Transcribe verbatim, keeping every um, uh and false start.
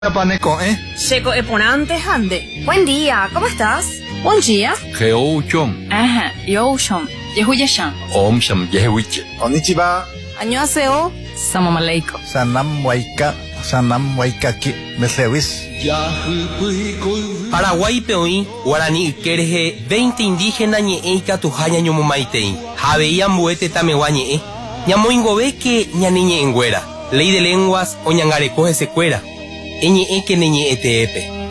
Paneco, ¿eh? Seco Eponante Hande. Buen día, ¿cómo estás? Buen día. Geo Chom. Ajá, yo Shom. Yehuya-shan. Om Sham Yehuiche. Konnichiwa. Annyeonghaseyo. Salam aleikum. Sanam Waika. Sanam Waikaki. Meslewis. Paraguay peoí, Guarani Ikerje, veinte indígenas ñe'eika tujaña ñomomaitei. Javeía mbuete tameguá ñe'e. Ñamoingobe que ñaniñe enguera. Ley de lenguas o ñangarecoje secuera. Eñe'e que neñe'e teepe.